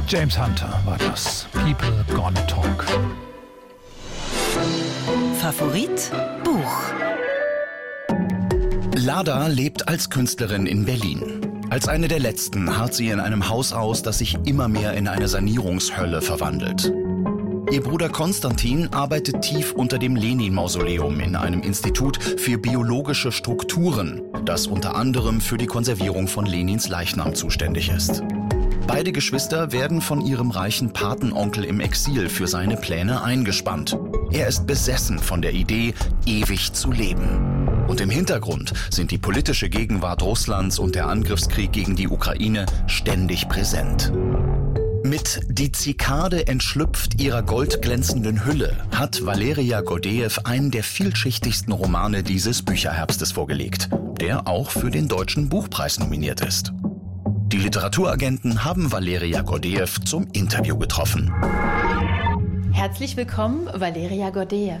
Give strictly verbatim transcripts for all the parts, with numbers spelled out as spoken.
James Hunter war das. People Gonna Talk. Favorit Buch. Lada lebt als Künstlerin in Berlin. Als eine der letzten harrt sie in einem Haus aus, das sich immer mehr in eine Sanierungshölle verwandelt. Ihr Bruder Konstantin arbeitet tief unter dem Lenin-Mausoleum in einem Institut für biologische Strukturen, das unter anderem für die Konservierung von Lenins Leichnam zuständig ist. Beide Geschwister werden von ihrem reichen Patenonkel im Exil für seine Pläne eingespannt. Er ist besessen von der Idee, ewig zu leben. Und im Hintergrund sind die politische Gegenwart Russlands und der Angriffskrieg gegen die Ukraine ständig präsent. Mit Die Zikade entschlüpft ihrer goldglänzenden Hülle hat Valeria Gordejew einen der vielschichtigsten Romane dieses Bücherherbstes vorgelegt, der auch für den Deutschen Buchpreis nominiert ist. Die Literaturagenten haben Valeria Gordejew zum Interview getroffen. Herzlich willkommen, Valeria Gordejew.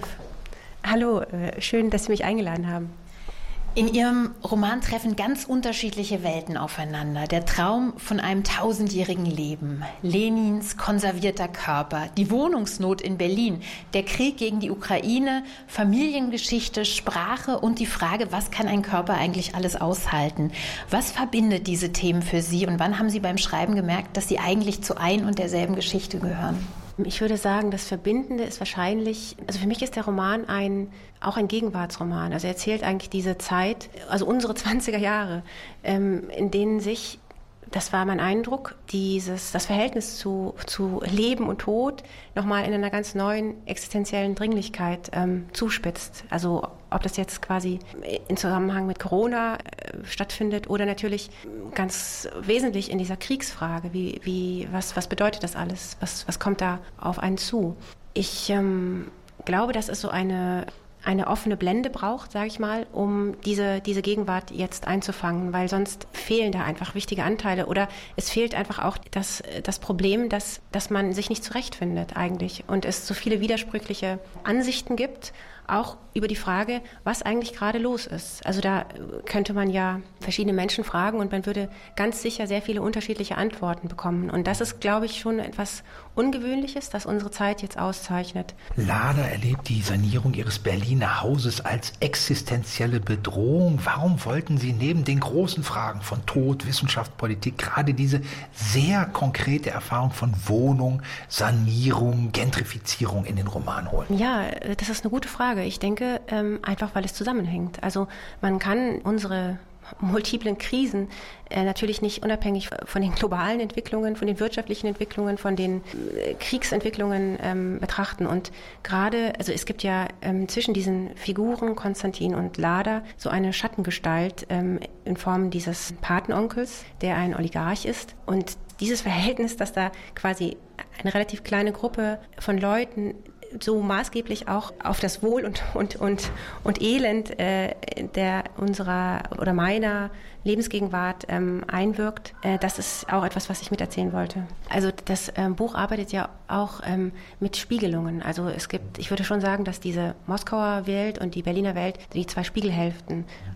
Hallo, schön, dass Sie mich eingeladen haben. In Ihrem Roman treffen ganz unterschiedliche Welten aufeinander. Der Traum von einem tausendjährigen Leben, Lenins konservierter Körper, die Wohnungsnot in Berlin, der Krieg gegen die Ukraine, Familiengeschichte, Sprache und die Frage, was kann ein Körper eigentlich alles aushalten? Was verbindet diese Themen für Sie und wann haben Sie beim Schreiben gemerkt, dass Sie eigentlich zu ein und derselben Geschichte gehören? Ich würde sagen, das Verbindende ist wahrscheinlich, also für mich ist der Roman ein, auch ein Gegenwartsroman. Also er erzählt eigentlich diese Zeit, also unsere zwanziger Jahre, ähm, in denen sich, das war mein Eindruck, dieses, das Verhältnis zu, zu Leben und Tod nochmal in einer ganz neuen existenziellen Dringlichkeit ähm, zuspitzt. Also ob das jetzt quasi in Zusammenhang mit Corona äh, stattfindet oder natürlich ganz wesentlich in dieser Kriegsfrage. Wie, wie, was, was bedeutet das alles? Was, was kommt da auf einen zu? Ich ähm, glaube, dass es so eine eine offene Blende braucht, sage ich mal, um diese, diese Gegenwart jetzt einzufangen, weil sonst fehlen da einfach wichtige Anteile oder es fehlt einfach auch das, das Problem, dass, dass man sich nicht zurechtfindet eigentlich und es so viele widersprüchliche Ansichten gibt, auch über die Frage, was eigentlich gerade los ist. Also da könnte man ja verschiedene Menschen fragen und man würde ganz sicher sehr viele unterschiedliche Antworten bekommen. Und das ist, glaube ich, schon etwas Ungewöhnliches, das unsere Zeit jetzt auszeichnet. Lada erlebt die Sanierung ihres Berliner Hauses als existenzielle Bedrohung. Warum wollten Sie neben den großen Fragen von Tod, Wissenschaft, Politik gerade diese sehr konkrete Erfahrung von Wohnung, Sanierung, Gentrifizierung in den Roman holen? Ja, das ist eine gute Frage. Ich denke, ähm, einfach weil es zusammenhängt. Also man kann unsere multiplen Krisen äh, natürlich nicht unabhängig von den globalen Entwicklungen, von den wirtschaftlichen Entwicklungen, von den äh, Kriegsentwicklungen ähm, betrachten. Und gerade, also es gibt ja ähm, zwischen diesen Figuren Konstantin und Lada so eine Schattengestalt ähm, in Form dieses Patenonkels, der ein Oligarch ist. Und dieses Verhältnis, dass da quasi eine relativ kleine Gruppe von Leuten so maßgeblich auch auf das Wohl und, und, und, und Elend äh, der unserer oder meiner Lebensgegenwart ähm, einwirkt, äh, das ist auch etwas, was ich miterzählen wollte. Also das ähm, Buch arbeitet ja auch ähm, mit Spiegelungen. Also es gibt, ich würde schon sagen, dass diese Moskauer Welt und die Berliner Welt die zwei Spiegelhälften